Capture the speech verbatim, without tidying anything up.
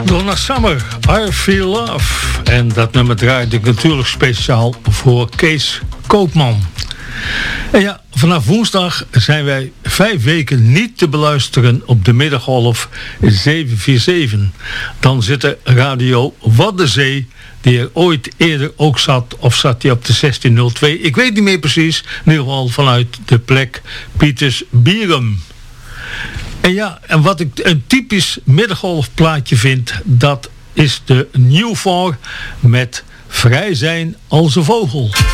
Donna Summer, I Feel Love. En dat nummer draaide ik natuurlijk speciaal voor Kees Koopman. En ja, vanaf woensdag zijn wij vijf weken niet te beluisteren op de middengolf zeven vier zeven. Dan zit er Radio Waddenzee, die er ooit eerder ook zat, of zat hij op de zestien nul twee. Ik weet niet meer precies, in ieder geval vanuit de plek Pieters Bierum. En ja, en wat ik een typisch middengolfplaatje vind, dat is de New Four met Vrij zijn als een vogel.